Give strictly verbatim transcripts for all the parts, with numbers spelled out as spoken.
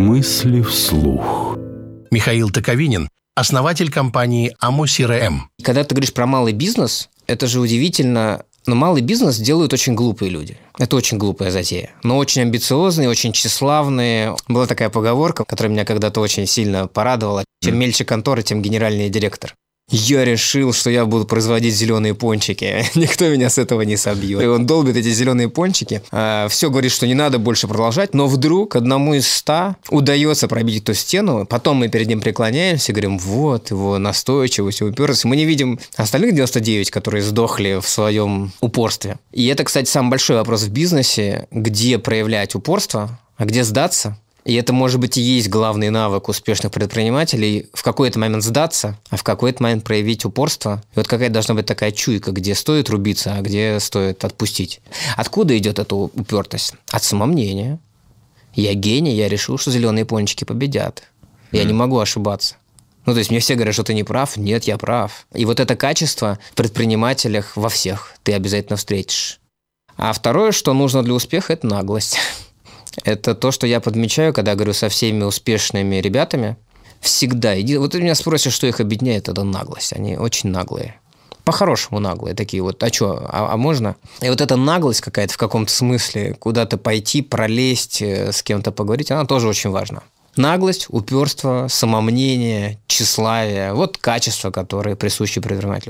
Мысли вслух. Михаил Токовинин, основатель компании АМО-СИ-РМ. Когда ты говоришь про малый бизнес, это же удивительно, но малый бизнес делают очень глупые люди. Это очень глупая затея, но очень амбициозные, очень тщеславные. Была такая поговорка, которая меня когда-то очень сильно порадовала. Чем мельче контора, тем генеральный директор. Я решил, что я буду производить зеленые пончики. Никто меня с этого не собьет. И он долбит эти зеленые пончики. А, все говорит, что не надо больше продолжать. Но вдруг одному из ста удается пробить эту стену. Потом мы перед ним преклоняемся и говорим, вот его настойчивость, его упертость. Мы не видим остальных девяносто девять, которые сдохли в своем упорстве. И это, кстати, самый большой вопрос в бизнесе. Где проявлять упорство, а где сдаться? И это, может быть, и есть главный навык успешных предпринимателей – в какой-то момент сдаться, а в какой-то момент проявить упорство. И вот какая должна быть такая чуйка, где стоит рубиться, а где стоит отпустить. Откуда идет эта упертость? От самомнения. Я гений, я решил, что зеленые пончики победят. Я mm. не могу ошибаться. Ну, то есть мне все говорят, что ты не прав. Нет, я прав. И вот это качество в предпринимателях во всех ты обязательно встретишь. А второе, что нужно для успеха – это наглость. Это то, что я подмечаю, когда говорю со всеми успешными ребятами. Всегда. Иди... Вот ты меня спросишь, что их объединяет, это наглость. Они очень наглые. По-хорошему наглые. Такие вот, а что, а, а можно? И вот эта наглость какая-то в каком-то смысле, куда-то пойти, пролезть, с кем-то поговорить, она тоже очень важна. Наглость, упорство, самомнение, тщеславие. Вот качества, которые присущи предпринимателю.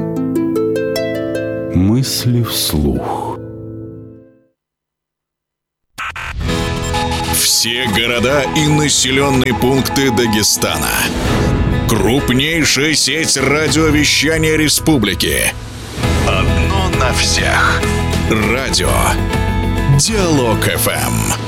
Мысли вслух. Все города и населенные пункты Дагестана. Крупнейшая сеть радиовещания республики. Одно на всех. Радио Диалог эф эм.